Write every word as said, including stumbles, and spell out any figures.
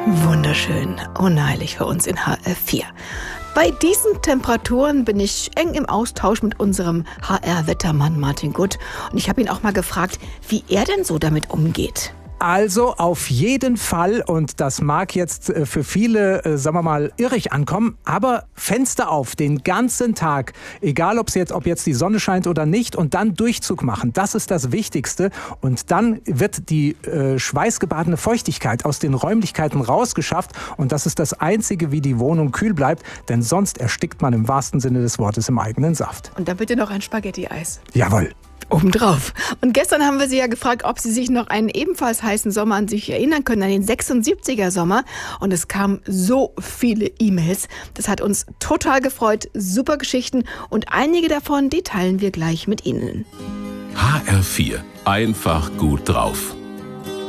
Wunderschön, unheilig für uns in H R vier. Bei diesen Temperaturen bin ich eng im Austausch mit unserem H R-Wettermann Martin Gutt. Und ich habe ihn auch mal gefragt, wie er denn so damit umgeht. Also auf jeden Fall, und das mag jetzt für viele, äh, sagen wir mal, irrig ankommen, aber Fenster auf den ganzen Tag, egal ob's jetzt, ob jetzt die Sonne scheint oder nicht, und dann Durchzug machen, das ist das Wichtigste. Und dann wird die äh, schweißgebadene Feuchtigkeit aus den Räumlichkeiten rausgeschafft, und das ist das Einzige, wie die Wohnung kühl bleibt, denn sonst erstickt man im wahrsten Sinne des Wortes im eigenen Saft. Und dann bitte noch ein Spaghetti-Eis. Jawohl. Obendrauf. Und gestern haben wir Sie ja gefragt, ob Sie sich noch einen ebenfalls heißen Sommer an sich erinnern können, an den sechsundsiebziger Sommer. Und es kamen so viele E-Mails. Das hat uns total gefreut. Super Geschichten. Und einige davon, die teilen wir gleich mit Ihnen. H R vier. Einfach gut drauf.